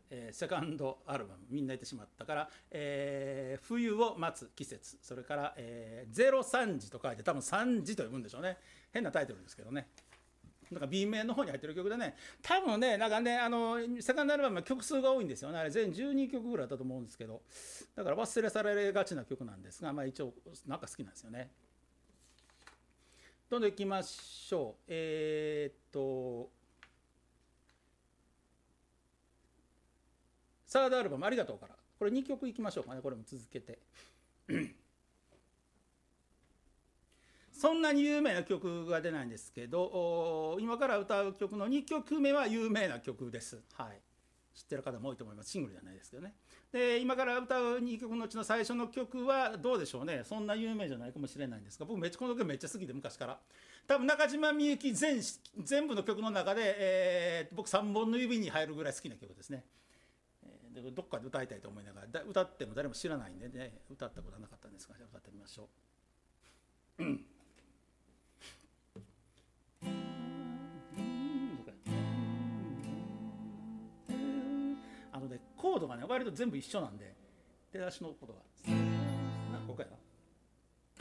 セカンドアルバムみんな言ってしまったから、冬を待つ季節、それから、03時と書いて多分3時と呼ぶんでしょうね。変なタイトルですけどね。なんか B 面の方に入ってる曲でね、多分ね、なんかね、セカンドアルバムは曲数が多いんですよね。あれ全12曲ぐらいだったと思うんですけど、だから忘れ去られがちな曲なんですが、まあ一応なんか好きなんですよね。どんどんいきましょう。サードアルバムありがとうから。これ2曲いきましょうかね。これも続けて。そんなに有名な曲が出ないんですけど、今から歌う曲の2曲目は有名な曲です。はい。知ってる方も多いと思います。シングルじゃないですけどね。で、今から歌う2曲のうちの最初の曲はどうでしょうね。そんな有名じゃないかもしれないんですが、僕この曲めっちゃ好きで昔から。多分中島みゆき全部の曲の中で、僕3本の指に入るぐらい好きな曲ですね。でどっかで歌いたいと思いながら、歌っても誰も知らないんでね、歌ったことはなかったんですが、じゃあ歌ってみましょう。コードがね割と全部一緒なんで、出だしのコードがここやな。